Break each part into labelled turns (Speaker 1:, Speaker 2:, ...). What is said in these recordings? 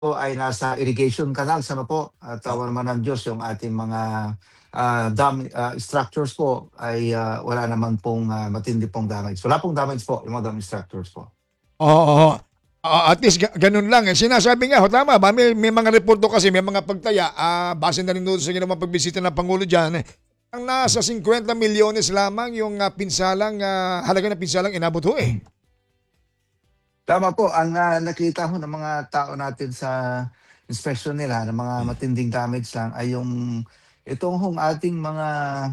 Speaker 1: po ay nasa irrigation canals, ano po, at
Speaker 2: Oh,
Speaker 1: awa naman ng Diyos yung ating mga dam structures po ay wala naman pong matindi pong damage. Wala pong damage po yung mga dam structures po.
Speaker 2: oo, oo. At least ganun lang. Eh. Sinasabi nga, tama ba? May mga reporto kasi, may mga pagtaya, base na rin doon sa ginawang pagbisita ng Pangulo dyan, ang nasa 50 milyones lamang yung halaga ng pinsalang inabot ho eh.
Speaker 1: Tama po, ang nakita ho ng mga tao natin sa inspection nila ng mga matinding damage lang ay itong hong ating mga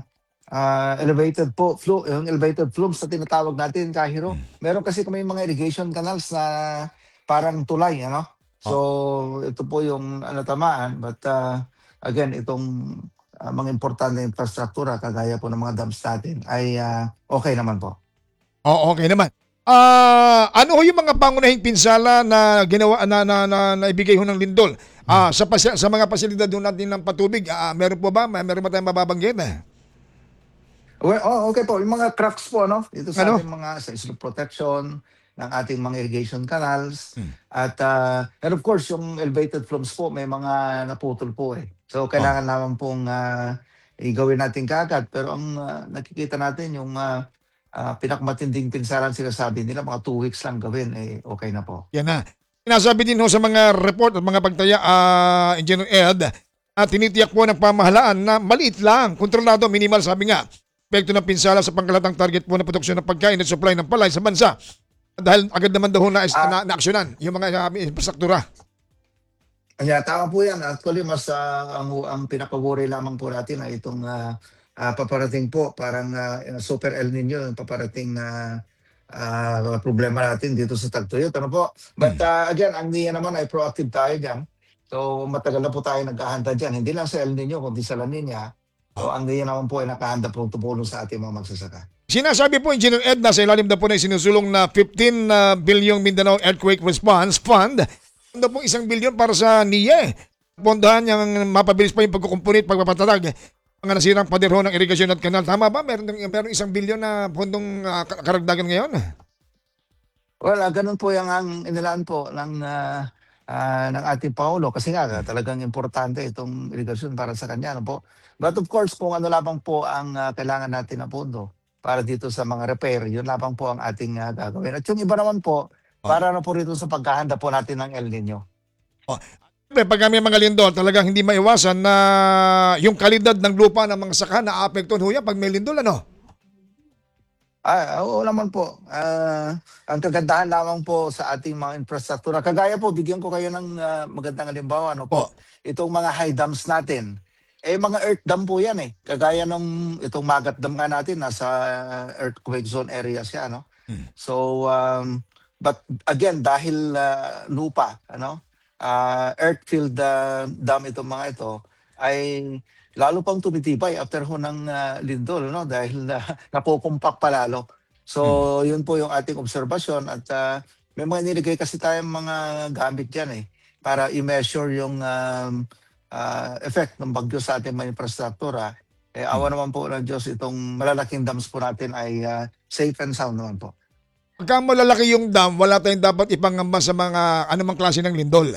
Speaker 1: yung elevated flumes na tinatawag natin, Kahiro. Meron kasi kami mga irrigation canals na parang tulay, ano?
Speaker 2: Oh,
Speaker 1: So, ito po yung tamaan. But again, itong mga importante infrastruktura, kagaya po ng mga dams natin, ay okay naman po.
Speaker 2: okay naman. Ano ho yung mga pangunahing pinsala na ginawa na ibigay ho ng lindol? Sa mga pasilidad ho natin ng patubig, meron po ba? Meron ba tayong mababanggit?
Speaker 1: Well, okay po. Yung mga cracks po, no? Dito sa
Speaker 2: Ano?
Speaker 1: ating mga sa slope protection ng ating mga irrigation canals.
Speaker 2: Hmm.
Speaker 1: At and of course, yung elevated flumes po, may mga naputol po eh. So,
Speaker 2: Oh.
Speaker 1: kailangan naman pong igawin natin kaagad. Pero ang nakikita natin, yung pinakamatinding pinsalan sinasabi nila, mga 2 weeks lang gawin, eh okay na po.
Speaker 2: Yan na. Sinasabi din ho sa mga report at mga pagtaya, Engineer Ed, tinitiyak po ng pamahalaan na maliit lang, kontrolado, minimal, sabi nga, epekto ng pinsala sa pangkalatang target po ng produksyon ng pagkain at supply ng palay sa bansa. Dahil agad naman daw
Speaker 1: Ah,
Speaker 2: na-aksyonan yung mga infrastruktura.
Speaker 1: Kaya tama po yan. Actually, mas ang pinaka-worry lamang po natin ay itong paparating po, parang super El Nino, yung paparating na problema natin dito sa Tagtuyot. Ano po? But
Speaker 2: Hmm.
Speaker 1: again, ang NIA naman ay proactive tayo dyan. So matagal na po tayo naghahanda dyan. Hindi lang sa El Nino, kundi sa La Nina. So ang NIA naman po ay nakahanda po tumulong sa ating mga magsasaka.
Speaker 2: Sinasabi po, Engineer Ed, na sa ilalim na po na sinusulong na 15 bilyong Mindanao Earthquake Response Fund, ano po 1 bilyon para sa NIE. Pondahan yung mapabilis pa yung pagkukumpunit, pagpapatatag, mga nasirang paderho ng irigasyon at kanal. Tama ba? Meron 1 bilyon na pondong karagdagan ngayon?
Speaker 1: Well, ganun po yung ang inilaan po ng ating Pangulo kasi nga talagang importante itong irigasyon para sa kanya. Ano po? But of course, kung ano lamang po ang kailangan natin na pondo para dito sa mga repair, yun lamang po ang ating gagawin. At yung iba naman po,
Speaker 2: Oh.
Speaker 1: para na po rito sa paghahanda po natin ng El Nino.
Speaker 2: Oh. Pag kami mga lindol, talagang hindi maiwasan na yung kalidad ng lupa ng mga saka na apektuhan ho yan pag may lindol, ano?
Speaker 1: Oo naman po. Ang kagandahan lamang po sa ating mga infrastruktura, kagaya po, bigyan ko kayo ng magandang halimbawa, ano
Speaker 2: Po.
Speaker 1: po, itong mga high dams natin, eh mga earth dam po yan eh. Kagaya nung itong Magat Dam nga natin, nasa earthquake zone area siya, no?
Speaker 2: Hmm.
Speaker 1: So, but again, dahil lupa, earth-filled dam itong mga ito, ay lalo pang tumitibay after ho ng lindol, no? Dahil napupumpak pa lalo.
Speaker 2: Hmm.
Speaker 1: So, yun po yung ating obserbasyon at may mga nilagay kasi tayong mga gamit dyan eh para i-measure yung effect ng bagyo sa ating mga infrastruktura. Eh, awa
Speaker 2: Hmm.
Speaker 1: naman po ng Diyos, itong malalaking dams po natin ay safe and sound naman po.
Speaker 2: Pagka malalaki yung dam, wala tayong dapat ipangamba sa mga anumang klase ng lindol.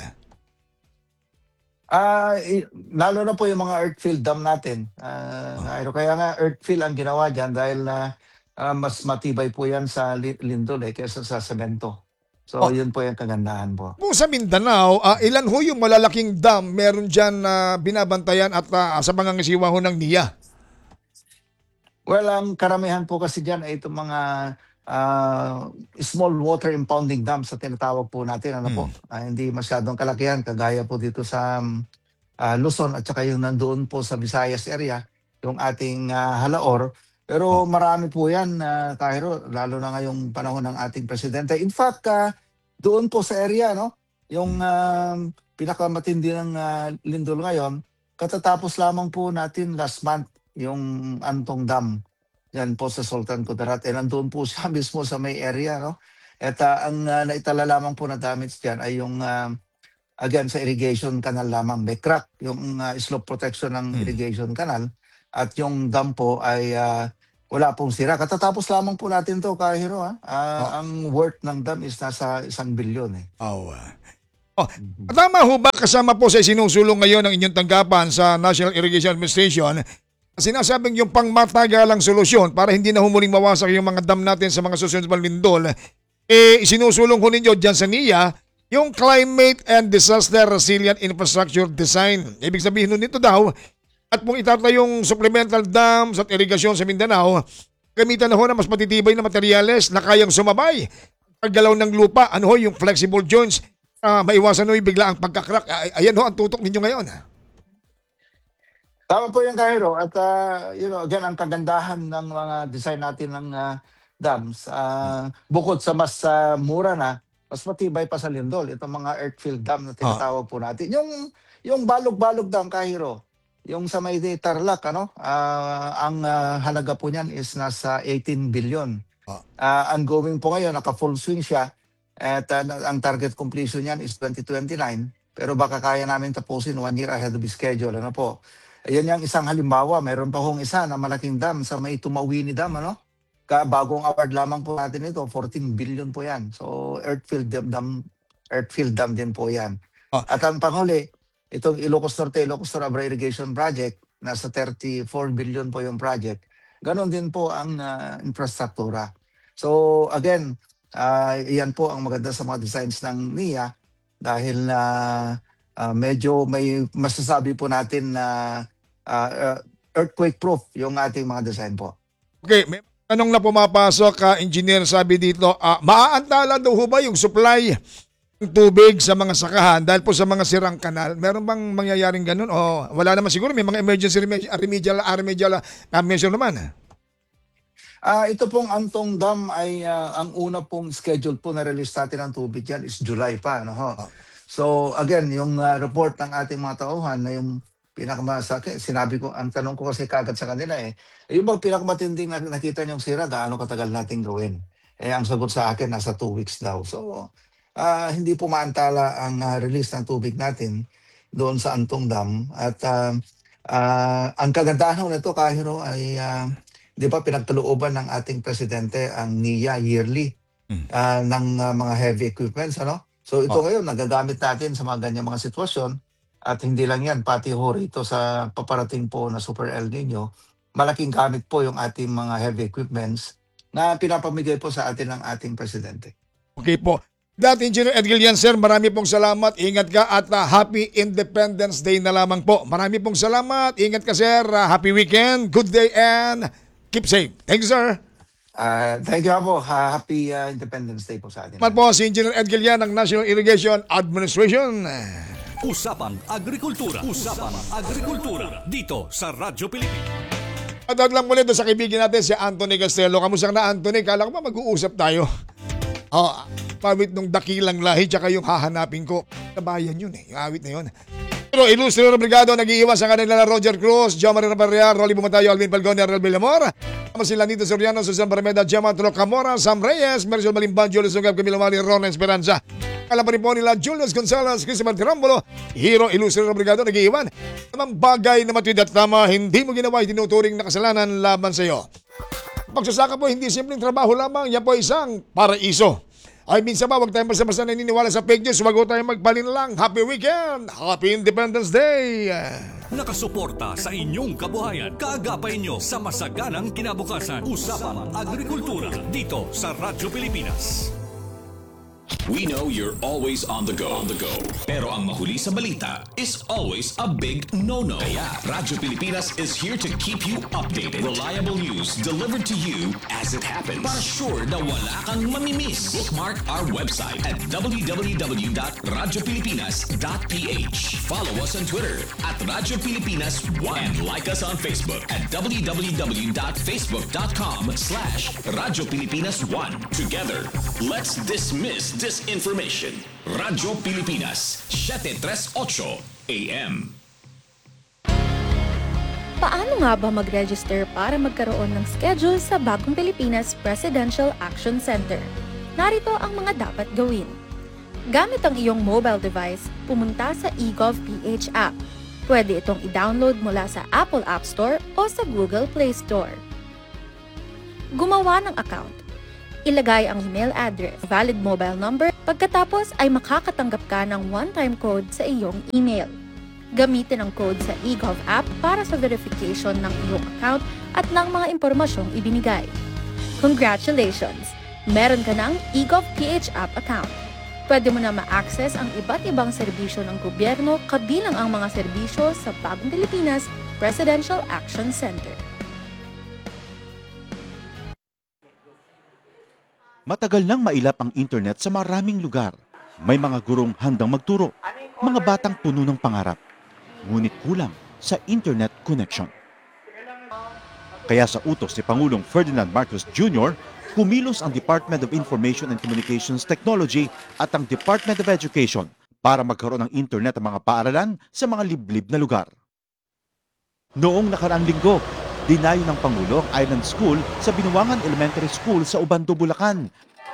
Speaker 1: Lalo na po yung mga earth-filled dam natin.
Speaker 2: Oh.
Speaker 1: Kaya nga earth-fill ang ginawa dyan dahil mas matibay po yan sa lindol kaysa sa semento. So
Speaker 2: Oh,
Speaker 1: yun po yung kagandahan po.
Speaker 2: po sa Mindanao, ilan ho yung malalaking dam meron dyan na binabantayan at sa pangangasiwa ho ng NIA?
Speaker 1: Well, ang karamihan po kasi dyan ay itong mga small water impounding dams sa tinatawag po natin. Ano po?
Speaker 2: Hmm.
Speaker 1: Hindi masyadong kalakihan kagaya po dito sa Luzon at saka yung nandoon po sa Visayas area, yung ating Halaor. Pero
Speaker 2: Oh.
Speaker 1: marami po yan, Cairo, lalo na ngayong panahon ng ating presidente. In fact, doon po sa area, no, yung
Speaker 2: Hmm.
Speaker 1: pinakamatindi ng lindol ngayon, katatapos lamang po natin last month yung Antong Dam. Yan po sa Sultan Kudarat. And nandun po siya mismo sa may area. No? At ang naitala lamang po na damage dyan ay yung again, sa irrigation canal lamang. May crack yung slope protection ng
Speaker 2: Hmm.
Speaker 1: irrigation canal at yung dam po ay wala pong sira. Katatapos lamang po natin to, Kahiro.
Speaker 2: Oh.
Speaker 1: Ang worth ng dam is nasa 1 bilyon eh.
Speaker 2: Oh. Oh, tama ho ba kasama po sa sinusulong ngayon ng inyong tanggapan sa National Irrigation Administration, sinasabing yung pangmatagalang solusyon para hindi na humuling mawasak yung mga dam natin sa mga susunod na lindol, isinusulong ho ninyo dyan sa NIA yung Climate and Disaster Resilient Infrastructure Design. Ibig sabihin nun nito daw, at kung itatayong supplemental dams at irigasyon sa Mindanao, gamitan na ho na mas matitibay na materyales na kayang sumabay paggalaw ng lupa. Ano ho yung flexible joints, maiwasan ho yung bigla ang pagkakrak. Ayan ho ang tutok ninyo ngayon.
Speaker 1: Tama po yung Cairo. At again, ang kagandahan ng mga design natin ng dams, bukod sa mas mura na, mas matibay pa sa lindol. Itong mga earth-filled dam na tinatawag po natin. Yung balog-balog dam, Cairo, yung sa may Tarlac, ang halaga po niyan is nasa 18 billion. Ongoing po ngayon, naka-full swing siya. At ang target completion niyan is 2029. Pero baka kaya namin tapusin 1 year ahead of schedule. Ano po? Ayan yung isang halimbawa. Mayroon pa hong isa na malaking dam sa may Tumawini Dam. Bagong award lamang po natin ito. 14 billion po yan. So earth-filled dam din po yan. At ang panghuli, itong Ilocos Norte, Ilocos Abra Irrigation Project, nasa 34 billion po yung project. Ganon din po ang infrastruktura. So again, iyan po ang maganda sa mga designs ng NIA dahil medyo may masasabi po natin na earthquake-proof yung ating mga design po.
Speaker 2: Okay, may tanong na pumapasok, engineer, sabi dito, maaantala daw ho ba yung supply ng tubig sa mga sakahan dahil po sa mga sirang kanal? Meron bang mangyayaring ganun? O wala naman siguro, may mga emergency remedial measure naman.
Speaker 1: Ito pong Antong Dam ay ang una pong schedule po na release natin ng tubig yan is July pa. So again, yung report ng ating mga tauhan na yung pinakamasakit, sinabi ko, ang tanong ko kasi kagad sa kanila yung bang pinakamatinding nakita niyong sira, gaano katagal natin gawin? Ang sagot sa akin, nasa 2 weeks daw. So hindi po maantala ang release ng tubig natin doon sa Antong Dam. At ang kagandahan nito, Kahiro, ay di ba pinagkalooban ng ating presidente ang NIA yearly ng mga heavy equipments, So ito ngayon nagagamit natin sa mga ganyang mga sitwasyon at hindi lang yan, pati ho rito sa paparating po na Super El Nino, malaking gamit po yung ating mga heavy equipments na pinapamigay po sa atin ng ating presidente.
Speaker 2: Okay po. Dati Engineer Ed Gilian, sir, marami pong salamat. Ingat ka at Happy Independence Day na lamang po. Marami pong salamat. Ingat ka, sir. Happy weekend. Good day and keep safe. Thank you, sir.
Speaker 1: Thank you po. Happy Independence Day po sa atin.
Speaker 2: Man po si Engineer Ed Gilian ng National Irrigation Administration.
Speaker 3: Usapang Agrikultura. Usapang Agrikultura. Dito sa Radyo Pilipinas.
Speaker 2: At lang muli doon sa kaibigan natin si Anthony Castelo. Kamusta na, Anthony? Kala ko ba mag-uusap tayo? Pawit nung dakilang lahi tsaka yung hahanapin ko. Nabayan yun yung awit na yun. Pero ilustre na brigado, nag-iiwas ang kanila na Roger Cruz, Jomar Rabarria, Rolly Bumatayo, Alvin Palgonia, Real Villamor. Kama sila Nito Soriano, Susan Barmeda, Gemma Trocamora, Sam Reyes, Mercial Malimban, Julius Ungab, Camilo Mari, Ron Esperanza. Alam pa rin po nila Julius Gonzalez, Christopher Tirambulo, Hero Ilustre na brigado, nag-iiwan. Namang bagay na matuwid at tama, hindi mo ginawa tinuturing na kasalanan laban sa iyo. Pagsasaka po, hindi simpleng trabaho lamang, yan po isang paraiso. Ay minsan ba, huwag tayong basta-basta naniniwala sa fake news, huwag tayong magpalinlang. Happy weekend! Happy Independence Day!
Speaker 3: Nakasuporta sa inyong kabuhayan. Kaagapay nyo sa masaganang kinabukasan. Usapang Agrikultura. Dito sa Radyo Pilipinas.
Speaker 4: We know you're always on the go. Pero ang mahuli sa balita is always a big no-no. Kaya Radyo Pilipinas is here to keep you updated. Reliable news delivered to you as it happens. Para sure na wala kang mamimiss. Bookmark our website at www.radiopilipinas.ph. Follow us on Twitter at Radyo Pilipinas 1 and like us on Facebook at www.facebook.com/Radyo Pilipinas 1. Together, let's dismiss disinformation. Radyo Pilipinas, 738 AM.
Speaker 5: Paano nga ba mag-register para magkaroon ng schedule sa Bagong Pilipinas Presidential Action Center? Narito ang mga dapat gawin. Gamit ang iyong mobile device, pumunta sa eGovPH app. Pwede itong i-download mula sa Apple App Store o sa Google Play Store. Gumawa ng account. ilagay ang email address, valid mobile number, pagkatapos ay makakatanggap ka ng one-time code sa iyong email. Gamitin ang code sa eGov app para sa verification ng iyong account at ng mga impormasyong ibinigay. Congratulations! Meron ka ng eGov PH app account. Pwede mo na ma-access ang iba't ibang serbisyo ng gobyerno kabilang ang mga serbisyo sa Bagong Pilipinas Presidential Action Center.
Speaker 6: Matagal nang mailap ang internet sa maraming lugar. May mga gurong handang magturo, mga batang puno ng pangarap. Ngunit kulang sa internet connection. Kaya sa utos ni Pangulong Ferdinand Marcos Jr., kumilos ang Department of Information and Communications Technology at ang Department of Education para magkaroon ng internet ang mga paaralan sa mga liblib na lugar. Noong nakaraang linggo, dinayo ng Pangulo ang Island School sa Binuangan Elementary School sa Ubando, Bulacan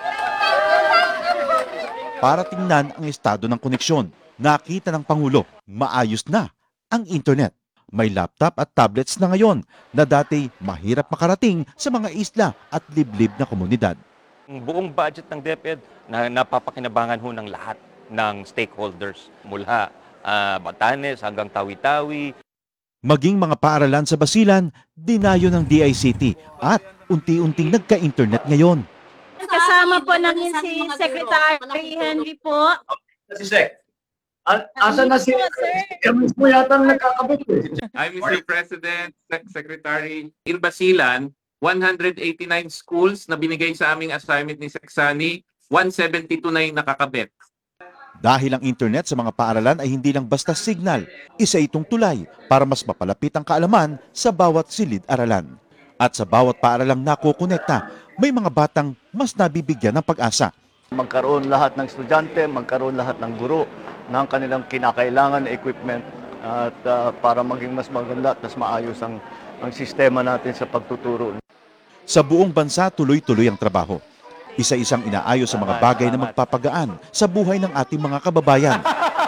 Speaker 6: para tingnan ang estado ng koneksyon. Nakita ng Pangulo, maayos na ang internet. May laptop at tablets na ngayon na dati mahirap makarating sa mga isla at liblib na komunidad.
Speaker 7: Ang buong budget ng DepEd na napapakinabangan ho ng lahat ng stakeholders mula Batanes hanggang Tawi-Tawi.
Speaker 6: Maging mga paaralan sa Basilan, dinayo ng DICT at unti-unting nagka-internet ngayon.
Speaker 8: Kasama po namin si Secretary Henry po.
Speaker 9: Si Sec. Asan na si Hermes mo yata ang nagkakabit eh.
Speaker 10: I'm Mr. President, Secretary. In Basilan, 189 schools na binigay sa aming assignment ni Seksani, 172 na yung nakakabit.
Speaker 6: Dahil ang internet sa mga paaralan ay hindi lang basta signal, isa itong tulay para mas mapalapit ang kaalaman sa bawat silid-aralan. At sa bawat paaralang nakokonekta, may mga batang mas nabibigyan ng pag-asa.
Speaker 9: Magkaroon lahat ng estudyante, magkaroon lahat ng guro ng kanilang kinakailangan na equipment at para maging mas maganda at mas maayos ang sistema natin sa pagtuturo.
Speaker 6: Sa buong bansa, tuloy-tuloy ang trabaho. Isa-isang inaayos sa mga bagay na magpapagaan sa buhay ng ating mga kababayan.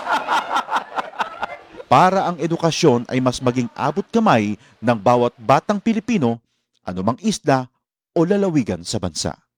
Speaker 6: Para ang edukasyon ay mas maging abot kamay ng bawat batang Pilipino, anumang isla o lalawigan sa bansa.